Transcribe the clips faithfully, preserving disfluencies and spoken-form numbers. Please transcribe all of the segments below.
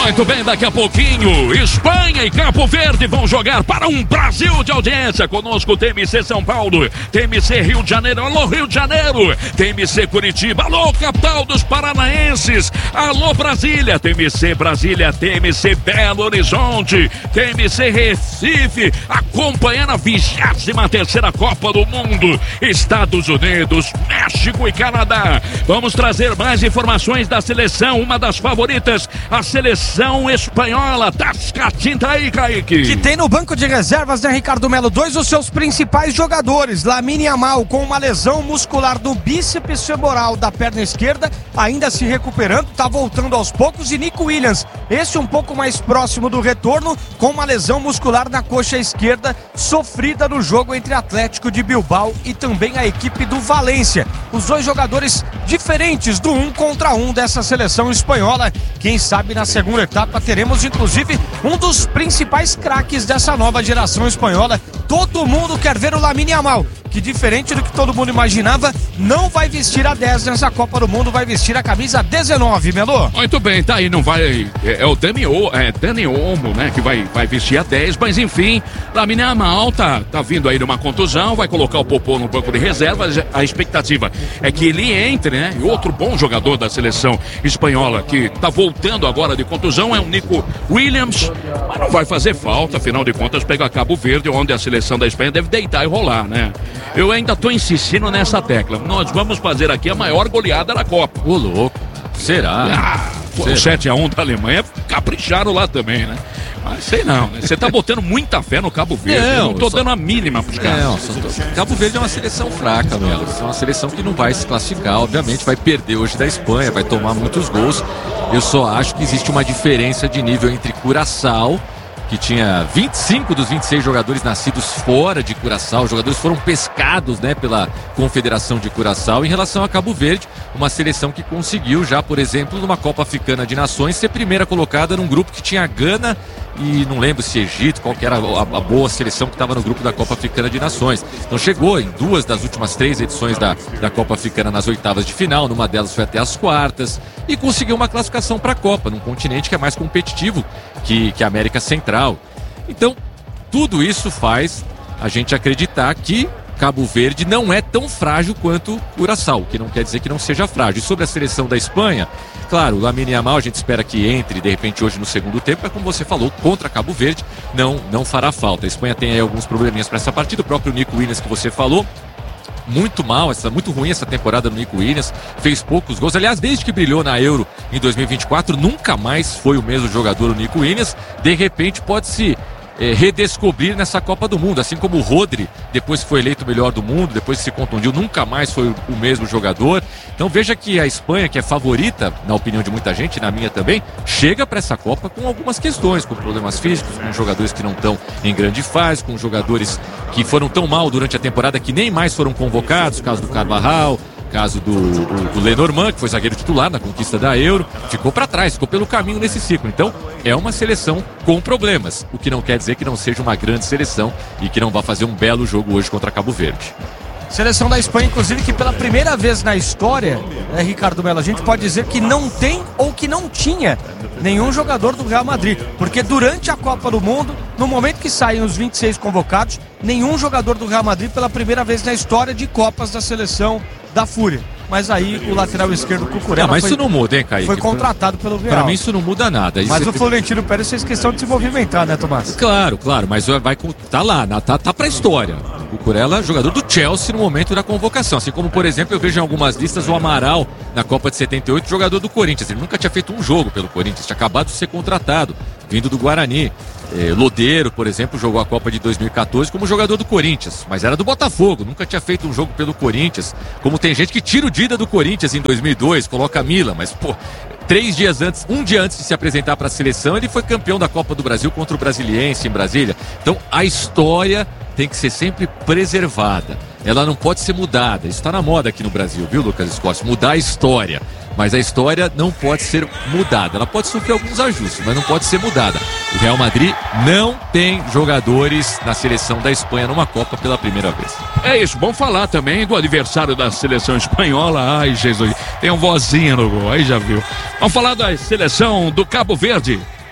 Muito bem, daqui a pouquinho, Espanha e Cabo Verde vão jogar para um Brasil de audiência. Conosco T M C São Paulo, T M C Rio de Janeiro, alô Rio de Janeiro, T M C Curitiba, alô capital dos paranaenses, alô Brasília, T M C Brasília, T M C Belo Horizonte, T M C Recife, acompanhando a vigésima terceira Copa do Mundo, Estados Unidos, México e Canadá. Vamos trazer mais informações da seleção, uma das favoritas, a seleção espanhola. Tascatinta aí, Kaique. Que tem no banco de reservas, né, Ricardo Melo? Dois dos seus principais jogadores, Lamine Yamal, com uma lesão muscular do bíceps femoral da perna esquerda, ainda se recuperando, tá voltando aos poucos, e Nico Williams, esse um pouco mais próximo do retorno, com uma lesão muscular na coxa esquerda, sofrida no jogo entre Atlético de Bilbao e também a equipe do Valência. Os dois jogadores diferentes do um contra um dessa seleção espanhola. Quem sabe na segunda etapa teremos inclusive um dos principais craques dessa nova geração espanhola. Todo mundo quer ver o Lamine Yamal, que diferente do que todo mundo imaginava, não vai vestir a dez nessa Copa do Mundo, vai vestir a camisa dezenove, Melô. Muito bem, tá aí, não vai, é, é o Dani, o, é, Dani Olmo, né, que vai, vai vestir a dez, mas enfim, Lamine Yamal tá, tá vindo aí numa contusão, vai colocar o Popô no banco de reservas, a expectativa é que ele entre, né, e outro bom jogador da seleção espanhola, que tá voltando agora de contusão, é o Nico Williams, mas não vai fazer falta, afinal de contas, pega Cabo Verde, onde a seleção da Espanha deve deitar e rolar, né. Eu ainda tô insistindo nessa tecla. Nós vamos fazer aqui a maior goleada da Copa. Ô, louco. Será? Ah, o sete a um da Alemanha capricharam lá também, né? Mas sei não, né? Você tá botando muita fé no Cabo Verde. Não, eu não tô só... dando a mínima pros caras. Não, tô... Cabo Verde é uma seleção fraca, Melo. É uma seleção que não vai se classificar. Obviamente vai perder hoje da Espanha, vai tomar muitos gols. Eu só acho que existe uma diferença de nível entre Curaçao, que tinha vinte e cinco dos vinte e seis jogadores nascidos fora de Curaçao. Os jogadores foram pescados, né, pela Confederação de Curaçao. Em relação a Cabo Verde, uma seleção que conseguiu já, por exemplo, numa Copa Africana de Nações, ser primeira colocada num grupo que tinha Gana e não lembro se Egito, qual que era a, a boa seleção que estava no grupo da Copa Africana de Nações. Então chegou em duas das últimas três edições da, da Copa Africana nas oitavas de final, numa delas foi até as quartas, e conseguiu uma classificação para a Copa, num continente que é mais competitivo que, que a América Central. Então, tudo isso faz a gente acreditar que Cabo Verde não é tão frágil quanto Curaçao, que não quer dizer que não seja frágil. E sobre a seleção da Espanha, claro, o Lamine Yamal a gente espera que entre de repente hoje no segundo tempo, mas como você falou, contra Cabo Verde não, não fará falta. A Espanha tem aí alguns probleminhas para essa partida, o próprio Nico Williams que você falou, muito mal, essa, muito ruim essa temporada do Nico Williams, fez poucos gols, aliás desde que brilhou na Euro em dois mil e vinte e quatro nunca mais foi o mesmo jogador o Nico Williams. De repente pode se É, redescobrir nessa Copa do Mundo, assim como o Rodri, depois que foi eleito o melhor do mundo, depois que se contundiu, nunca mais foi o, o mesmo jogador. Então veja que a Espanha, que é favorita, na opinião de muita gente, na minha também, chega para essa Copa com algumas questões, com problemas físicos, com jogadores que não estão em grande fase, com jogadores que foram tão mal durante a temporada que nem mais foram convocados, caso do Carvajal, caso do, do, do Lenormand, que foi zagueiro titular na conquista da Euro, ficou para trás, ficou pelo caminho nesse ciclo. Então é uma seleção com problemas, o que não quer dizer que não seja uma grande seleção e que não vá fazer um belo jogo hoje contra Cabo Verde. Seleção da Espanha, inclusive, que pela primeira vez na história, né, Ricardo Melo, a gente pode dizer que não tem ou que não tinha nenhum jogador do Real Madrid, porque durante a Copa do Mundo, no momento que saem os vinte e seis convocados, nenhum jogador do Real Madrid pela primeira vez na história de Copas da seleção da Fúria. Mas aí o lateral esquerdo Cucurella, não, mas foi, isso não muda, hein, Kaique? Foi contratado pelo Real. Pra mim isso não muda nada. Mas isso o Florentino Pérez fez questão de se movimentar, né, Tomás? Claro, claro, mas vai, tá lá, tá, tá pra história. O Cucurella, jogador do Chelsea no momento da convocação. Assim como, por exemplo, eu vejo em algumas listas o Amaral na Copa de setenta e oito, jogador do Corinthians. Ele nunca tinha feito um jogo pelo Corinthians, tinha acabado de ser contratado, vindo do Guarani. É, Lodeiro, por exemplo, jogou a Copa de dois mil e quatorze como jogador do Corinthians, mas era do Botafogo, nunca tinha feito um jogo pelo Corinthians. Como tem gente que tira o Dida do Corinthians em dois mil e dois, coloca a Milan, mas pô, três dias antes, um dia antes de se apresentar para a seleção, ele foi campeão da Copa do Brasil contra o Brasiliense em Brasília. Então a história tem que ser sempre preservada, ela não pode ser mudada. Isso está na moda aqui no Brasil, viu, Lucas Escócia? Mudar a história. Mas a história não pode ser mudada. Ela pode sofrer alguns ajustes, mas não pode ser mudada. O Real Madrid não tem jogadores na seleção da Espanha numa Copa pela primeira vez. É isso, vamos falar também do adversário da seleção espanhola. Ai, Jesus, tem um vozinha no gol, aí já viu. Vamos falar da seleção do Cabo Verde.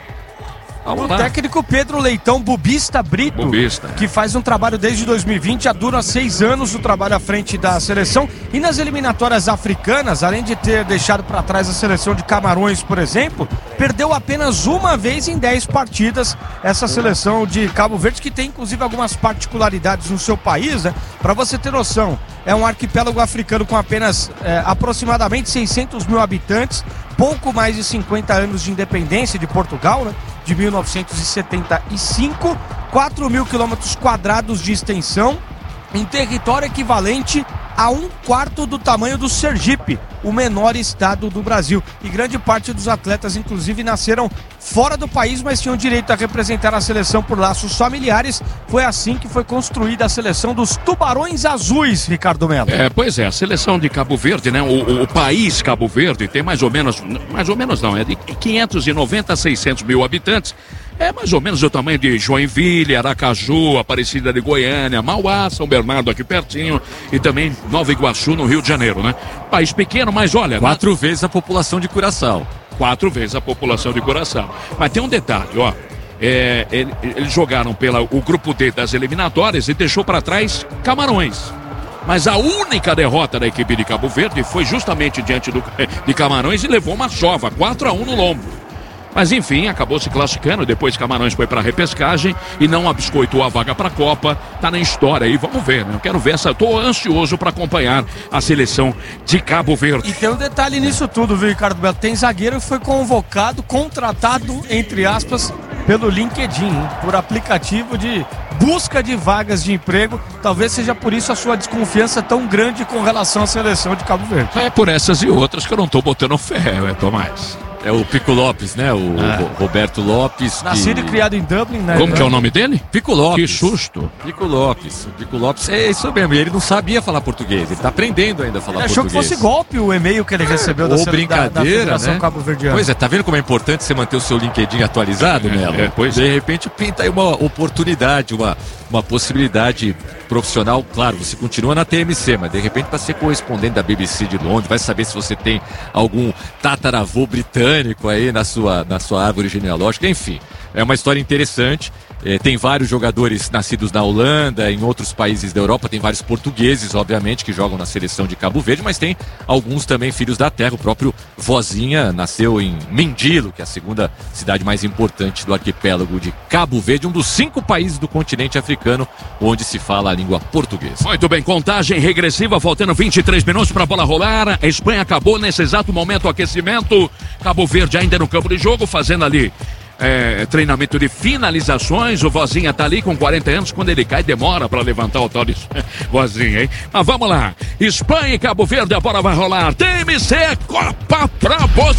O técnico Pedro Leitão, Bubista Brito, Bubista. que faz um trabalho desde dois mil e vinte, já dura seis anos o trabalho à frente da seleção. E nas eliminatórias africanas, além de ter deixado para trás a seleção de Camarões, por exemplo, perdeu apenas uma vez em dez partidas essa seleção de Cabo Verde, que tem inclusive algumas particularidades no seu país, né? Para você ter noção, é um arquipélago africano com apenas é, aproximadamente seiscentos mil habitantes, pouco mais de cinquenta anos de independência de Portugal, né? De mil novecentos e setenta e cinco, quatro mil quilômetros quadrados de extensão, um território equivalente a um quarto do tamanho do Sergipe, o menor estado do Brasil. E grande parte dos atletas, inclusive, nasceram fora do país, mas tinham direito a representar a seleção por laços familiares. Foi assim que foi construída a seleção dos Tubarões Azuis, Ricardo Melo. É, pois é, a seleção de Cabo Verde, né? O, o país Cabo Verde tem mais ou menos, mais ou menos não, é de quinhentos e noventa a seiscentos mil habitantes. É mais ou menos o tamanho de Joinville, Aracaju, Aparecida de Goiânia, Mauá, São Bernardo aqui pertinho e também Nova Iguaçu no Rio de Janeiro, né? País pequeno, mas olha... Quatro na... vezes a população de Curaçao. Quatro vezes a população de Curaçao. Mas tem um detalhe, ó. É, ele, eles jogaram pelo grupo D das eliminatórias e deixou para trás Camarões. Mas a única derrota da equipe de Cabo Verde foi justamente diante do, de Camarões e levou uma sova, quatro a um no lombo. Mas enfim, acabou se classificando, depois Camarões foi para a repescagem e não abiscoitou a vaga para a Copa. Tá na história aí, vamos ver, né? Eu quero ver essa, tô ansioso para acompanhar a seleção de Cabo Verde. E tem um detalhe nisso tudo, viu, Ricardo Belo? Tem zagueiro que foi convocado, contratado, entre aspas, pelo LinkedIn, hein? Por aplicativo de busca de vagas de emprego. Talvez seja por isso a sua desconfiança tão grande com relação à seleção de Cabo Verde. É por essas e outras que eu não tô botando fé, é, Tomás. É o Pico Lopes, né? O ah. Roberto Lopes. Nascido que... e criado em Dublin, né? Como que é o nome dele? Pico Lopes. Que susto. Pico Lopes. Pico Lopes, é isso mesmo. Ele não sabia falar português. Ele tá aprendendo ainda a falar ele português. Achou que fosse golpe o e-mail que ele recebeu é, da, ou brincadeira, da, da né? Cabo-Verdiana. Pois é, tá vendo como é importante você manter o seu LinkedIn atualizado, é, Melo? É, pois De é. repente pinta aí uma oportunidade, uma, uma possibilidade profissional. Claro, você continua na T M C, mas de repente para ser correspondente da B B C de Londres, vai saber se você tem algum tataravô britânico aí na sua, na sua árvore genealógica, enfim. É uma história interessante. É, tem vários jogadores nascidos na Holanda, em outros países da Europa, tem vários portugueses, obviamente, que jogam na seleção de Cabo Verde, mas tem alguns também filhos da terra. O próprio Vozinha nasceu em Mindilo, que é a segunda cidade mais importante do arquipélago de Cabo Verde, um dos cinco países do continente africano onde se fala a língua portuguesa. Muito bem, contagem regressiva, faltando vinte e três minutos para a bola rolar. A Espanha acabou nesse exato momento o aquecimento. Cabo Verde ainda no campo de jogo, fazendo ali É, treinamento de finalizações. O Vozinha tá ali com quarenta anos. Quando ele cai, demora para levantar o tal de Vozinha, hein? Mas vamos lá. Espanha e Cabo Verde, a bola vai rolar. T M C Copa pra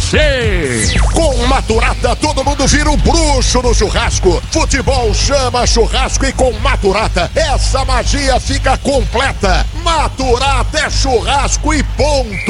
você. Com Maturata, todo mundo vira um bruxo no churrasco. Futebol chama churrasco e com Maturata, essa magia fica completa. Maturata é churrasco e ponto.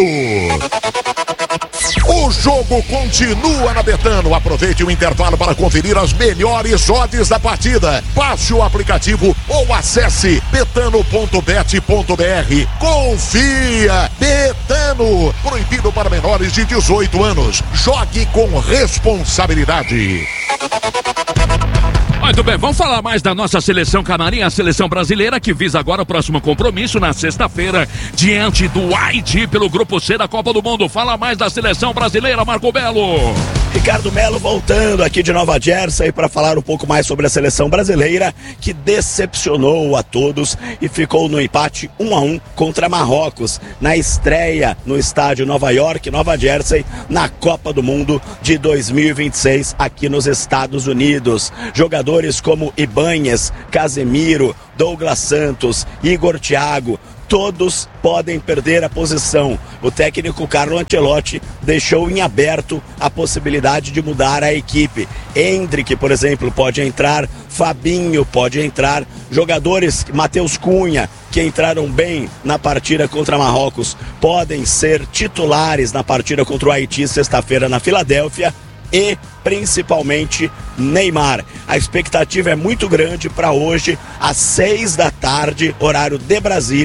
O jogo continua na Betano. Aproveite o intervalo para conferir as melhores odds da partida. Baixe o aplicativo ou acesse betano ponto bet ponto br. Confia! Betano! Proibido para menores de dezoito anos. Jogue com responsabilidade. Muito bem, vamos falar mais da nossa seleção canarinha, a seleção brasileira, que visa agora o próximo compromisso na sexta-feira, diante do Haiti, pelo Grupo C da Copa do Mundo. Fala mais da seleção brasileira, Marco Belo. Ricardo Melo voltando aqui de Nova Jersey para falar um pouco mais sobre a seleção brasileira, que decepcionou a todos e ficou no empate um a um contra Marrocos, na estreia no estádio Nova York, Nova Jersey, na Copa do Mundo de dois mil e vinte e seis, aqui nos Estados Unidos. Jogadores como Ibanez, Casemiro, Douglas Santos, Igor Thiago, todos podem perder a posição. O técnico Carlo Ancelotti deixou em aberto a possibilidade de mudar a equipe. Endrick, por exemplo, pode entrar, Fabinho pode entrar, jogadores, Matheus Cunha, que entraram bem na partida contra Marrocos, podem ser titulares na partida contra o Haiti, sexta-feira na Filadélfia. E principalmente Neymar. A expectativa é muito grande para hoje, às seis da tarde, horário de Brasília,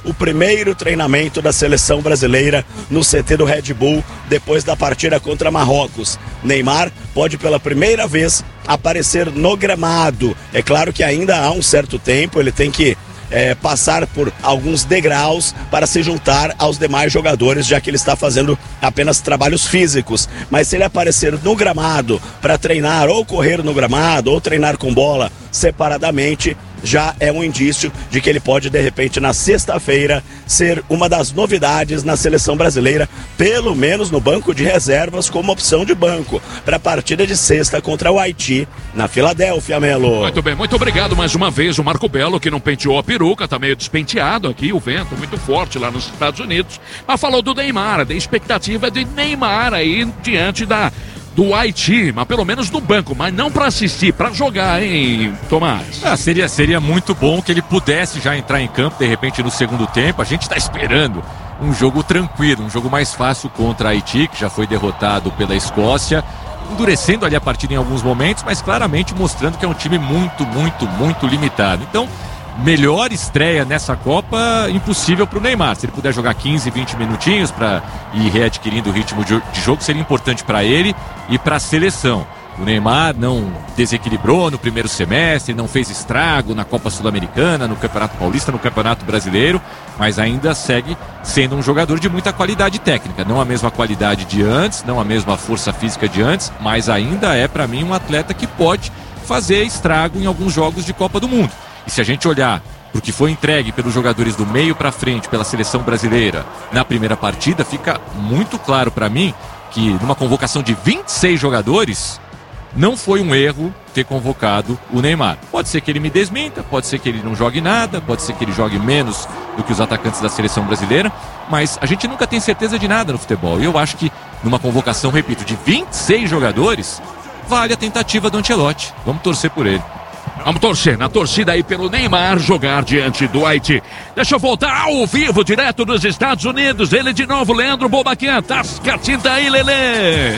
o primeiro treinamento da seleção brasileira no C T do Red Bull depois da partida contra Marrocos. Neymar pode pela primeira vez aparecer no gramado. É claro que ainda há um certo tempo, ele tem que É, passar por alguns degraus para se juntar aos demais jogadores, já que ele está fazendo apenas trabalhos físicos. Mas se ele aparecer no gramado para treinar, ou correr no gramado, ou treinar com bola separadamente, já é um indício de que ele pode, de repente, na sexta-feira, ser uma das novidades na seleção brasileira, pelo menos no banco de reservas, como opção de banco, para a partida de sexta contra o Haiti, na Filadélfia, Melo. Muito bem, muito obrigado mais uma vez, o Marco Belo, que não penteou a peruca, tá meio despenteado aqui, o vento muito forte lá nos Estados Unidos, mas falou do Neymar, da expectativa de Neymar aí diante da... do Haiti, mas pelo menos no banco, mas não para assistir, para jogar, hein, Tomás? Ah, seria, seria muito bom que ele pudesse já entrar em campo, de repente, no segundo tempo. A gente está esperando um jogo tranquilo, um jogo mais fácil contra a Haiti, que já foi derrotado pela Escócia, endurecendo ali a partida em alguns momentos, mas claramente mostrando que é um time muito, muito, muito limitado. Então, melhor estreia nessa Copa impossível para o Neymar. Se ele puder jogar quinze, vinte minutinhos para ir readquirindo o ritmo de jogo, seria importante para ele e para a seleção. O Neymar não desequilibrou no primeiro semestre, não fez estrago na Copa Sul-Americana, no Campeonato Paulista, no Campeonato Brasileiro, mas ainda segue sendo um jogador de muita qualidade técnica. Não a mesma qualidade de antes, não a mesma força física de antes, mas ainda é, para mim, um atleta que pode fazer estrago em alguns jogos de Copa do Mundo. E se a gente olhar para o que foi entregue pelos jogadores do meio para frente, pela seleção brasileira, na primeira partida, fica muito claro para mim que numa convocação de vinte e seis jogadores, não foi um erro ter convocado o Neymar. Pode ser que ele me desminta, pode ser que ele não jogue nada, pode ser que ele jogue menos do que os atacantes da seleção brasileira, mas a gente nunca tem certeza de nada no futebol. E eu acho que numa convocação, repito, de vinte e seis jogadores, vale a tentativa do Ancelotti. Vamos torcer por ele. Vamos torcer na torcida aí pelo Neymar jogar diante do Haiti. Deixa eu voltar ao vivo, direto dos Estados Unidos. Ele de novo, Leandro Bobaquian. Tasca a tinta aí, Lelê.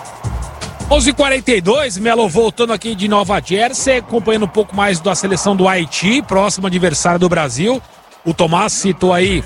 onze e quarenta e dois, Melo voltando aqui de Nova Jersey, acompanhando um pouco mais da seleção do Haiti, próximo adversário do Brasil. O Tomás citou aí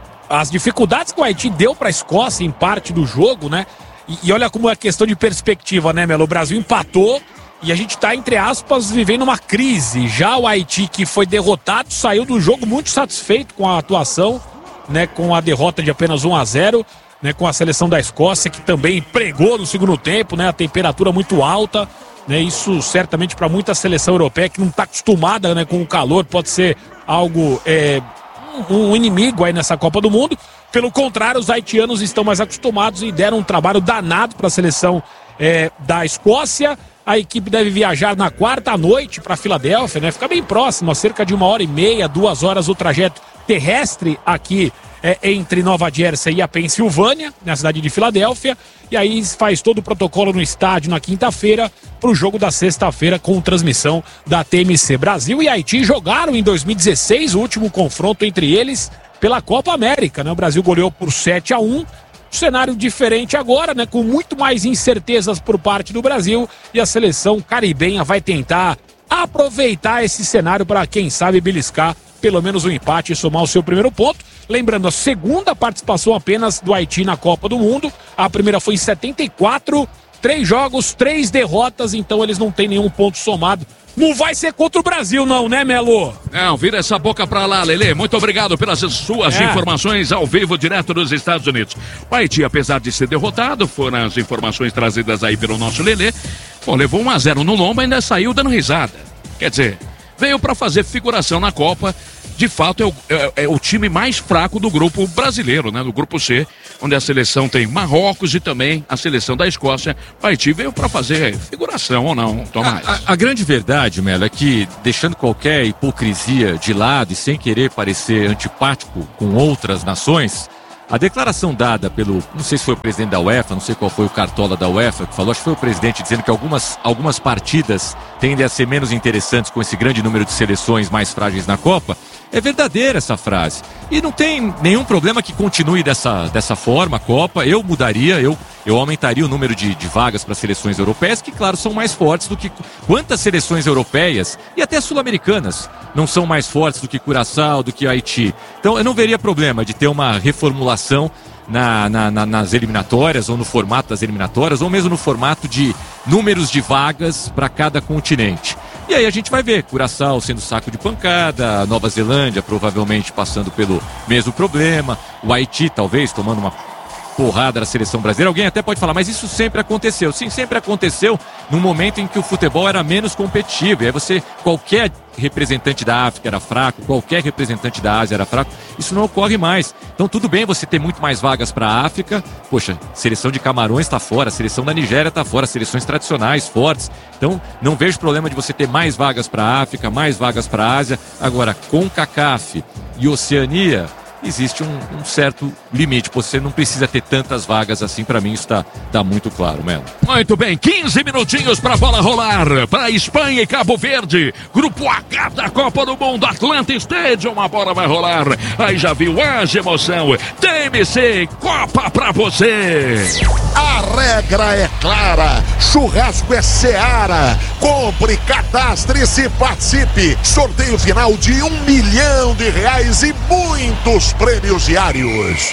as dificuldades que o Haiti deu para a Escócia em parte do jogo, né? E, e olha como é questão de perspectiva, né, Melo? O Brasil empatou. E a gente está, entre aspas, vivendo uma crise. Já o Haiti, que foi derrotado, saiu do jogo muito satisfeito com a atuação, né, com a derrota de apenas um a zero, né, com a seleção da Escócia, que também pregou no segundo tempo, né, a temperatura muito alta. Né, isso certamente para muita seleção europeia que não está acostumada, né, com o calor, pode ser algo, é, um inimigo aí nessa Copa do Mundo. Pelo contrário, os haitianos estão mais acostumados e deram um trabalho danado para a seleção é, da Escócia. A equipe deve viajar na quarta à noite para Filadélfia, né? Fica bem próximo, a cerca de uma hora e meia, duas horas o trajeto terrestre aqui é, entre Nova Jersey e a Pensilvânia, na cidade de Filadélfia. E aí faz todo o protocolo no estádio na quinta-feira para o jogo da sexta-feira com transmissão da T M C. Brasil e Haiti jogaram em dois mil e dezesseis o último confronto entre eles pela Copa América, né? O Brasil goleou por sete a um. Cenário diferente agora, né? Com muito mais incertezas por parte do Brasil, e a seleção caribenha vai tentar aproveitar esse cenário para, quem sabe, beliscar pelo menos um empate e somar o seu primeiro ponto. Lembrando, a segunda participação apenas do Haiti na Copa do Mundo. A primeira foi em setenta e quatro, três jogos, três derrotas, então eles não têm nenhum ponto somado. Não vai ser contra o Brasil não, né, Melo? Não, vira essa boca pra lá, Lelê. Muito obrigado pelas suas é. informações ao vivo, direto dos Estados Unidos. O Haiti, apesar de ser derrotado, foram as informações trazidas aí pelo nosso Lelê. Pô, levou um a zero no lombo e ainda saiu dando risada. Quer dizer, veio pra fazer figuração na Copa. De fato, é o, é, é o time mais fraco do grupo brasileiro, né? Do grupo C, onde a seleção tem Marrocos e também a seleção da Escócia. O Haiti veio para fazer figuração ou não, Tomás? A, a, a grande verdade, Melo, é que, deixando qualquer hipocrisia de lado e sem querer parecer antipático com outras nações, A declaração dada pelo, não sei se foi o presidente da UEFA, não sei qual foi o cartola da UEFA que falou, acho que foi o presidente, dizendo que algumas, algumas partidas tendem a ser menos interessantes com esse grande número de seleções mais frágeis na Copa. É verdadeira essa frase. E não tem nenhum problema que continue dessa, dessa forma a Copa. Eu mudaria, eu, eu aumentaria o número de, de vagas para seleções europeias, que claro, são mais fortes do que... Quantas seleções europeias, e até sul-americanas, não são mais fortes do que Curaçao, do que Haiti? Então eu não veria problema de ter uma reformulação Na, na, na, nas eliminatórias, ou no formato das eliminatórias, ou mesmo no formato de números de vagas para cada continente. E aí a gente vai ver Curaçao sendo saco de pancada, Nova Zelândia provavelmente passando pelo mesmo problema, o Haiti talvez tomando uma porrada da seleção brasileira. Alguém até pode falar, mas isso sempre aconteceu. Sim, sempre aconteceu num momento em que o futebol era menos competitivo. E aí você, qualquer representante da África era fraco, qualquer representante da Ásia era fraco. Isso não ocorre mais. Então tudo bem você ter muito mais vagas para a África. Poxa, seleção de Camarões está fora, a seleção da Nigéria está fora, seleções tradicionais, fortes. Então não vejo problema de você ter mais vagas para a África, mais vagas para a Ásia. Agora, CONCACAF e Oceania, existe um, um certo limite. Você não precisa ter tantas vagas assim. Para mim isso está tá muito claro, Melo. Muito bem, quinze minutinhos para a bola rolar. Para Espanha e Cabo Verde, Grupo H da Copa do Mundo, Atlanta Stadium, a bola vai rolar. Aí já viu, haja emoção. T M C, Copa para você. A regra é clara, churrasco é Seara. Compre, cadastre-se e participe. Sorteio final de um milhão de reais e muitos prêmios diários.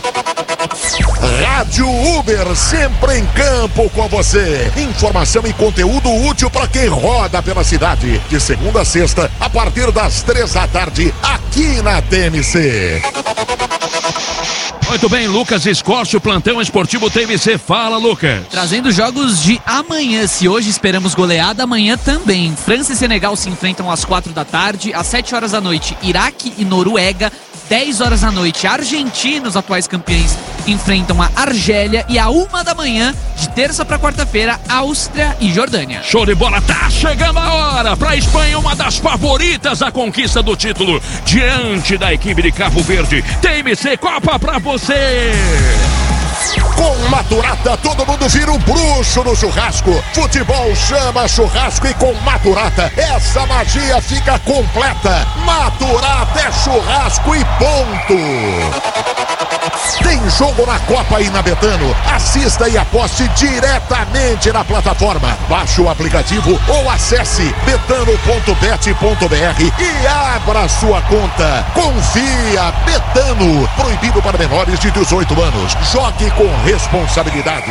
Rádio Uber, sempre em campo com você. Informação e conteúdo útil para quem roda pela cidade. De segunda a sexta, a partir das três da tarde, aqui na T M C. Muito bem, Lucas Escócio, plantão esportivo T M C. Fala, Lucas. Trazendo jogos de amanhã. Se hoje esperamos goleada, amanhã também. França e Senegal se enfrentam às quatro da tarde. Às sete horas da noite, Iraque e Noruega. dez horas da noite, Argentina, os atuais campeões, enfrentam a Argélia. E à uma da manhã, de terça para quarta-feira, Áustria e Jordânia. Show de bola, tá chegando a hora para a Espanha, uma das favoritas à conquista do título, diante da equipe de Cabo Verde. T M C Copa para você. Com Maturata, todo mundo vira um bruxo no churrasco. Futebol chama churrasco e com Maturata, essa magia fica completa. Maturata é churrasco e ponto. Tem jogo na Copa aí na Betano. Assista e aposte diretamente na plataforma. Baixe o aplicativo ou acesse betano ponto bet ponto br e abra sua conta. Confia, Betano. Proibido para menores de dezoito anos. Jogue com responsabilidade.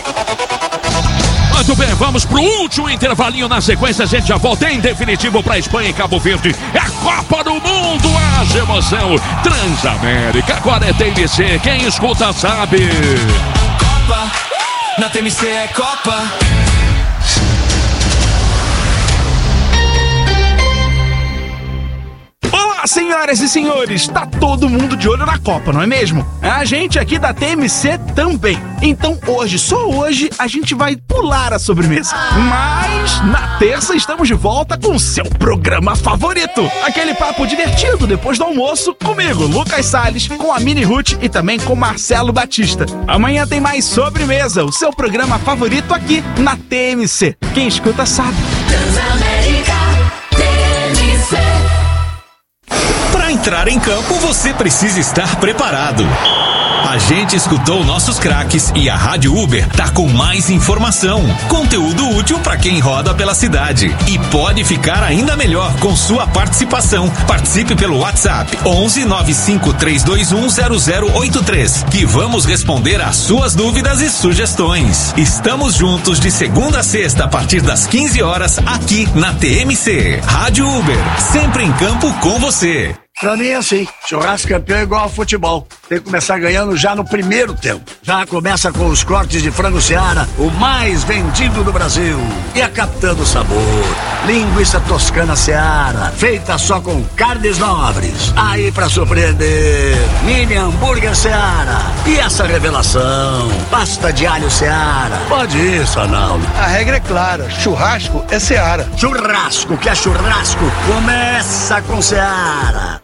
Muito bem, vamos pro último intervalinho. Na sequência a gente já volta em definitivo para Espanha e Cabo Verde. É a Copa do Mundo, haja emoção. Transamérica, agora é T M C, quem escuta sabe. Copa, na T M C é Copa. Senhoras e senhores, tá todo mundo de olho na Copa, não é mesmo? A gente aqui da T M C também. Então hoje, só hoje, a gente vai pular a sobremesa. Mas na terça estamos de volta com o seu programa favorito. Aquele papo divertido depois do almoço, comigo, Lucas Salles, com a Mini Ruth e também com Marcelo Batista. Amanhã tem mais Sobremesa, o seu programa favorito aqui na T M C. Quem escuta sabe. Transamérica, T M C. Para entrar em campo, você precisa estar preparado. A gente escutou nossos craques e a Rádio Uber tá com mais informação, conteúdo útil para quem roda pela cidade. E pode ficar ainda melhor com sua participação. Participe pelo WhatsApp onze nove cinco três dois um zero zero oito três, que vamos responder às suas dúvidas e sugestões. Estamos juntos de segunda a sexta a partir das quinze horas aqui na T M C. Rádio Uber, sempre em campo com você. Pra mim é assim, churrasco campeão é igual ao futebol. Tem que começar ganhando já no primeiro tempo. Já começa com os cortes de frango Seara, o mais vendido do Brasil. E a Capitã do Sabor, linguiça toscana Seara, feita só com carnes nobres. Aí pra surpreender, mini hambúrguer Seara. E essa revelação, pasta de alho Seara. Pode isso, Arnaldo. A regra é clara, churrasco é Seara. Churrasco que é churrasco, começa com Seara.